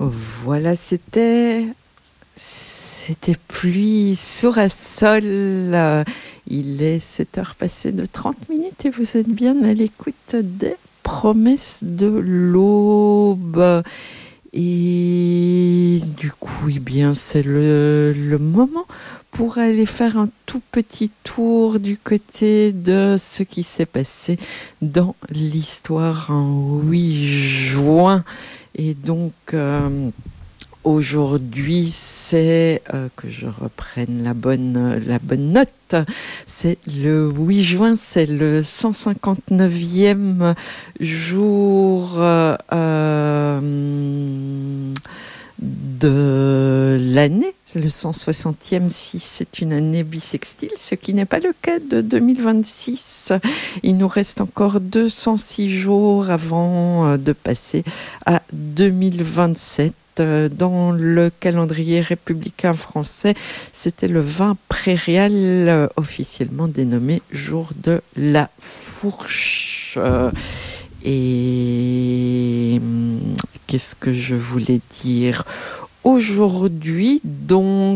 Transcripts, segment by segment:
Voilà, c'était pluie sur un sol. Il est 7 heures passées de 30 minutes et vous êtes bien à l'écoute des promesses de l'aube. Et du coup, eh bien, c'est le moment pour aller faire un tout petit tour du côté de ce qui s'est passé dans l'histoire en 8 juin. Et donc, aujourd'hui, c'est que je reprenne la bonne note. C'est le 8 juin, c'est le 159e jour de l'année, le 160e si c'est une année bissextile, ce qui n'est pas le cas de 2026. Il nous reste encore 206 jours avant de passer à 2027. Dans le calendrier républicain français, c'était le 20 prairial, officiellement dénommé jour de la fourche. Et qu'est-ce que je voulais dire aujourd'hui? Donc,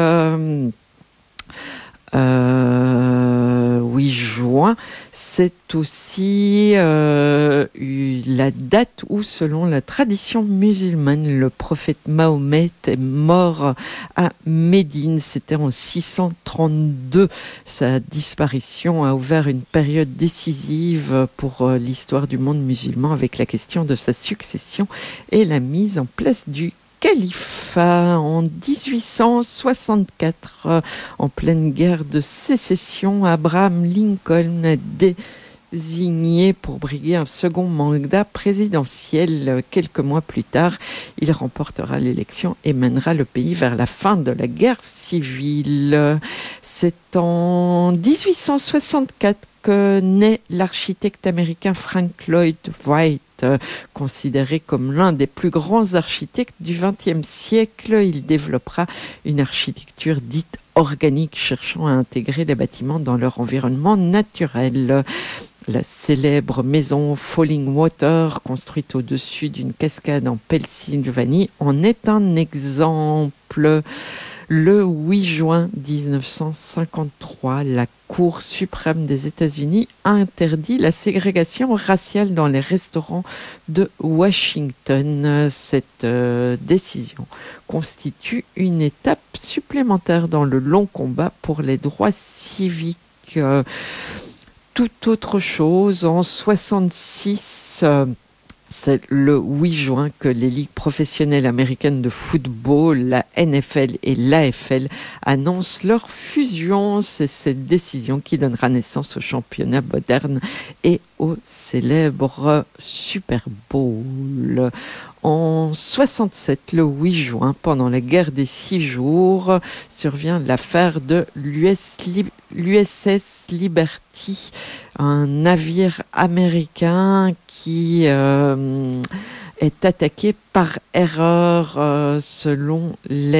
8 juin, c'est aussi la date où, selon la tradition musulmane, le prophète Mahomet est mort à Médine. C'était en 632. Sa disparition a ouvert une période décisive pour l'histoire du monde musulman avec la question de sa succession et la mise en place du califat. En 1864, en pleine guerre de sécession, Abraham Lincoln est désigné pour briguer un second mandat présidentiel. Quelques mois plus tard, il remportera l'élection et mènera le pays vers la fin de la guerre civile. C'est en 1864 que naît l'architecte américain Frank Lloyd Wright, considéré comme l'un des plus grands architectes du XXe siècle. Il développera une architecture dite organique, cherchant à intégrer les bâtiments dans leur environnement naturel. La célèbre maison Falling Water, construite au-dessus d'une cascade en Pennsylvanie, en est un exemple. Le 8 juin 1953, la Cour suprême des États-Unis a interdit la ségrégation raciale dans les restaurants de Washington. Cette décision constitue une étape supplémentaire dans le long combat pour les droits civiques. Tout autre chose, en 1966, c'est le 8 juin que les ligues professionnelles américaines de football, la NFL et l'AFL, annoncent leur fusion. C'est cette décision qui donnera naissance au championnat moderne et au célèbre Super Bowl. En 67, le 8 juin, pendant la guerre des 6 jours, survient l'affaire de l'USS Liberty, un navire américain qui est attaqué par erreur selon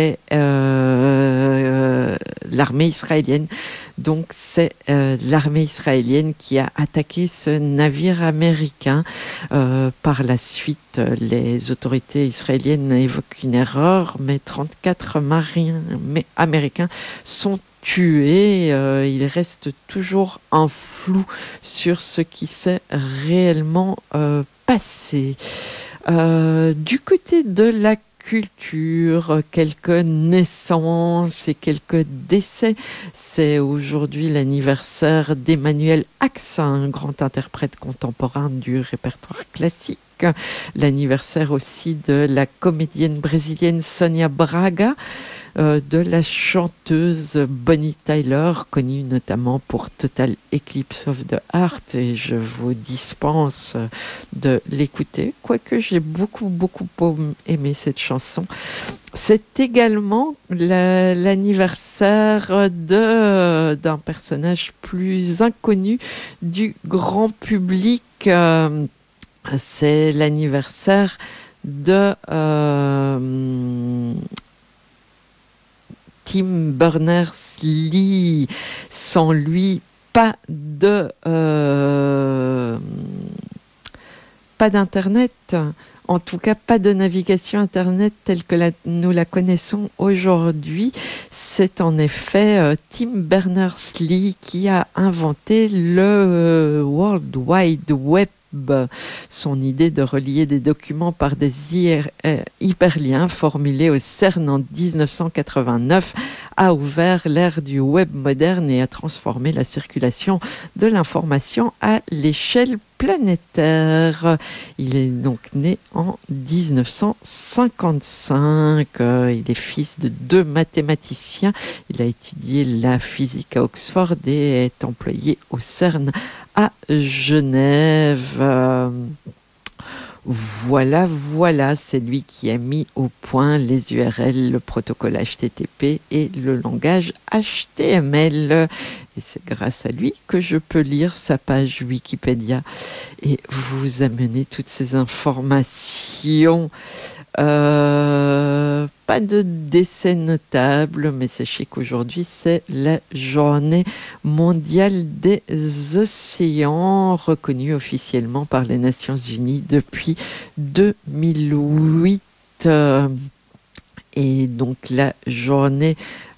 l'armée israélienne. Donc c'est l'armée israélienne qui a attaqué ce navire américain. Par la suite, les autorités israéliennes évoquent une erreur, mais 34 marins américains sont tués. Il reste toujours un flou sur ce qui s'est réellement passé. Du côté de la culture, quelques naissances et quelques décès. C'est aujourd'hui l'anniversaire d'Emmanuel Ax, un grand interprète contemporain du répertoire classique. L'anniversaire aussi de la comédienne brésilienne Sonia Braga, de la chanteuse Bonnie Tyler, connue notamment pour Total Eclipse of the Heart, et je vous dispense de l'écouter, quoique j'ai beaucoup aimé cette chanson. C'est également l'anniversaire d'un personnage plus inconnu du grand public. C'est l'anniversaire de Tim Berners-Lee. Sans lui, pas d'internet. en tout cas pas de navigation Internet telle que nous la connaissons aujourd'hui. C'est en effet Tim Berners-Lee qui a inventé le World Wide Web. Son idée de relier des documents par des hyperliens formulés au CERN en 1989 a ouvert l'ère du web moderne et a transformé la circulation de l'information à l'échelle planétaire. Il est donc né en 1955. Il est fils de 2 mathématiciens. Il a étudié la physique à Oxford et est employé au CERN à Genève. Voilà, c'est lui qui a mis au point les URL, le protocole HTTP et le langage HTML. Et c'est grâce à lui que je peux lire sa page Wikipédia et vous amener toutes ces informations. Pas de décès notable, mais sachez qu'aujourd'hui c'est la journée mondiale des océans, reconnue officiellement par les Nations Unies depuis 2008. Et donc la journée...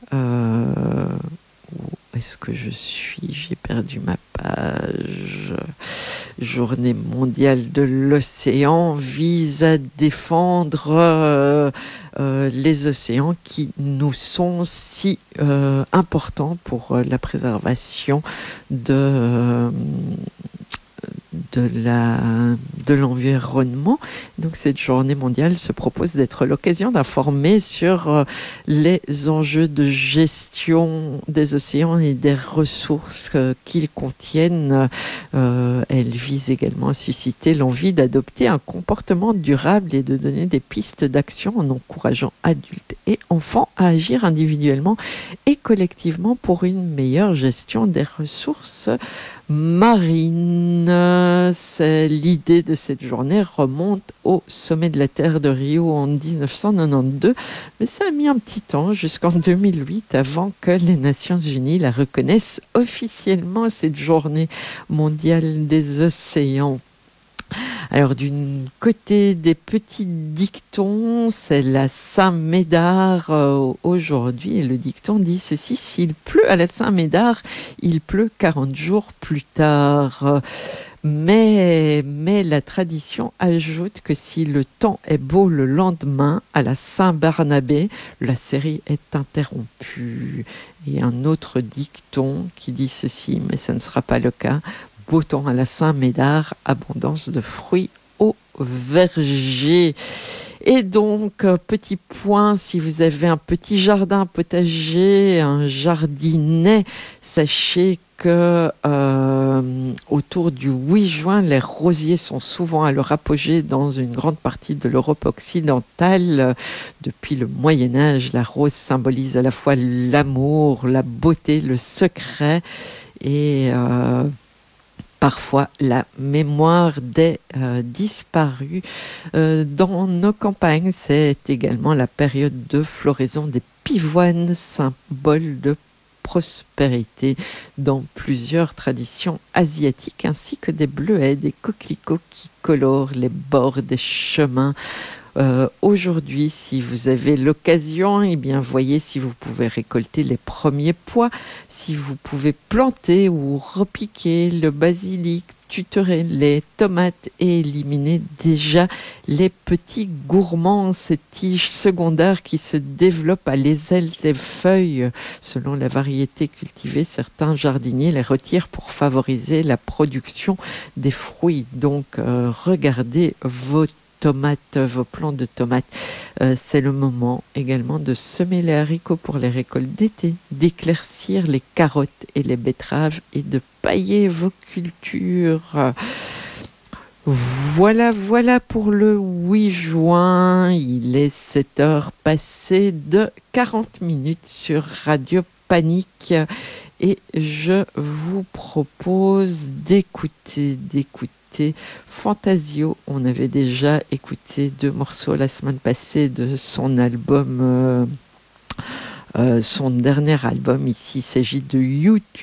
où est-ce que je suis? J'ai perdu ma page. Journée mondiale de l'océan vise à défendre les océans qui nous sont si importants pour la préservation de l'environnement. Donc cette journée mondiale se propose d'être l'occasion d'informer sur les enjeux de gestion des océans et des ressources qu'ils contiennent. Elle vise également à susciter l'envie d'adopter un comportement durable et de donner des pistes d'action en encourageant adultes et enfants à agir individuellement et collectivement pour une meilleure gestion des ressources marine. C'est l'idée de cette journée remonte au sommet de la Terre de Rio en 1992, mais ça a mis un petit temps jusqu'en 2008 avant que les Nations Unies la reconnaissent officiellement, cette journée mondiale des océans. Alors, d'une côté des petits dictons, c'est la Saint-Médard aujourd'hui. Et le dicton dit ceci: s'il pleut à la Saint-Médard, il pleut 40 jours plus tard. Mais la tradition ajoute que si le temps est beau le lendemain, à la Saint-Barnabé, la série est interrompue. Et un autre dicton qui dit ceci, mais ça ne sera pas le cas: beau temps à la Saint-Médard, abondance de fruits au verger. Et donc, petit point, si vous avez un petit jardin potager, un jardinet, sachez que autour du 8 juin, les rosiers sont souvent à leur apogée dans une grande partie de l'Europe occidentale. Depuis le Moyen-Âge, la rose symbolise à la fois l'amour, la beauté, le secret et parfois la mémoire des disparus. Dans nos campagnes, c'est également la période de floraison des pivoines, symbole de prospérité dans plusieurs traditions asiatiques, ainsi que des bleuets, des coquelicots qui colorent les bords des chemins. Aujourd'hui, si vous avez l'occasion, eh bien, voyez si vous pouvez récolter les premiers pois, si vous pouvez planter ou repiquer le basilic, tutorer les tomates et éliminer déjà les petits gourmands, ces tiges secondaires qui se développent à l'aisselle des feuilles. Selon la variété cultivée, certains jardiniers les retirent pour favoriser la production des fruits. Donc, regardez vos tomates, vos plants de tomates. C'est le moment également de semer les haricots pour les récoltes d'été, d'éclaircir les carottes et les betteraves et de pailler vos cultures. Voilà pour le 8 juin. Il est 7 heures passées de 40 minutes sur Radio Panique et je vous propose d'écouter Fantasio. On avait déjà écouté 2 morceaux la semaine passée de son album, son dernier album. Ici, il s'agit de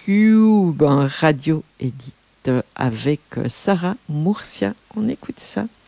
YouTube, un radio édite avec Sarah Mourcia. On écoute ça.